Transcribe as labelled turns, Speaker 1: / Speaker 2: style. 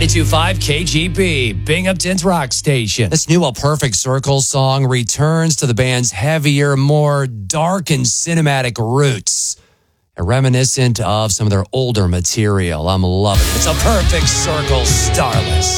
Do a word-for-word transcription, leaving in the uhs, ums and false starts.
Speaker 1: ninety-two point five K G B, Binghamton's rock station. This new A Perfect Circle song returns to the band's heavier, more dark and cinematic roots, reminiscent of some of their older material. I'm loving it. It's A Perfect Circle, Starless.